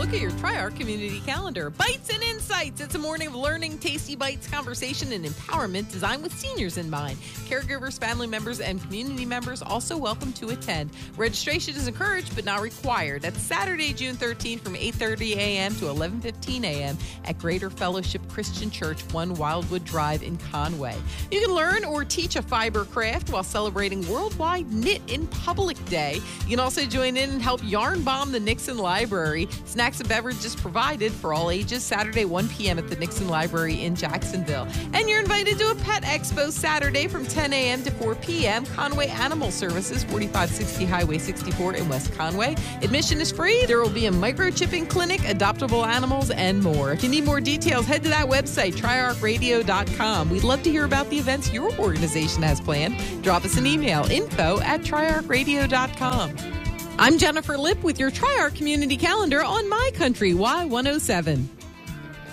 look at your TriArc community calendar. Bites and Insights. It's a morning of learning, tasty bites, conversation, and empowerment designed with seniors in mind. Caregivers, family members, and community members also welcome to attend. Registration is encouraged but not required. That's Saturday, June 13th from 8:30 a.m. to 11:15 a.m. at Greater Fellowship Christian Church, 1 Wildwood Drive in Conway. You can learn or teach a fiber craft while celebrating Worldwide Knit in Public Day. You can also join in and help yarn bomb the Nixon Library. Snacks and beverages provided for all ages. Saturday, 1 p.m. at the Nixon Library in Jacksonville. And you're invited to a pet expo Saturday from 10 a.m. to 4 p.m. Conway Animal Services, 4560 Highway 64 in West Conway. Admission is free. There will be a microchipping clinic, adoptable animals, and more. If you need more details, head to that website, triarchradio.com. We'd love to hear about the events your organization has planned. Drop us an email, info@triarchradio.com. I'm Jennifer Lipp with your TriArc Community Calendar on My Country Y107.